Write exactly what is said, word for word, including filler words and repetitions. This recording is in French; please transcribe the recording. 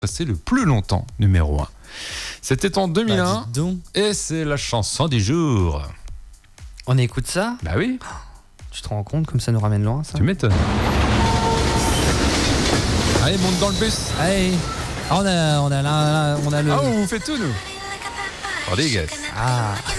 Passé le plus longtemps numéro un. C'était en deux mille un Bah, dites donc. et c'est la chanson du jour. On écoute ça? Bah oui, Tu te rends compte comme ça nous ramène loin, ça? tu m'étonnes. Allez, monte dans le bus. Allez. Ah, on a, on a, la- on a le. Ah, on vous fait tout, nous. Rodriguez. Ah.